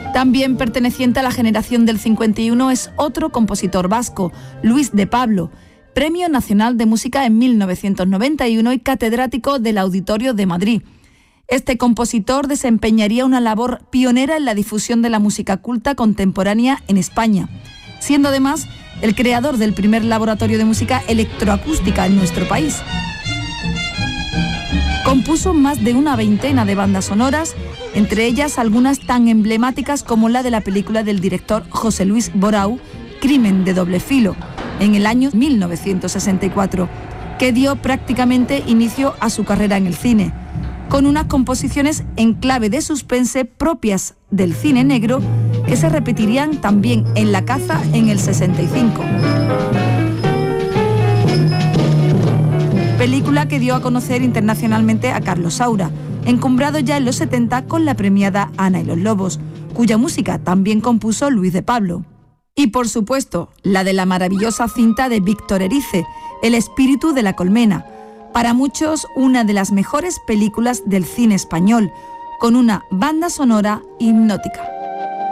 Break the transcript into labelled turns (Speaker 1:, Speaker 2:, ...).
Speaker 1: También perteneciente a la generación del 51 es otro compositor vasco, Luis de Pablo, Premio Nacional de Música en 1991 y catedrático del Auditorio de Madrid. Este compositor desempeñaría una labor pionera en la difusión de la música culta contemporánea en España, siendo además el creador del primer laboratorio de música electroacústica en nuestro país. Compuso más de una veintena de bandas sonoras, entre ellas algunas tan emblemáticas como la de la película del director José Luis Borau, Crimen de doble filo, en el año 1964, que dio prácticamente inicio a su carrera en el cine, con unas composiciones en clave de suspense propias del cine negro que se repetirían también en La caza en el 65. Película que dio a conocer internacionalmente a Carlos Saura, encumbrado ya en los 70 con la premiada Ana y los lobos, cuya música también compuso Luis de Pablo. Y por supuesto, la de la maravillosa cinta de Víctor Erice, El espíritu de la colmena, para muchos una de las mejores películas del cine español, con una banda sonora hipnótica.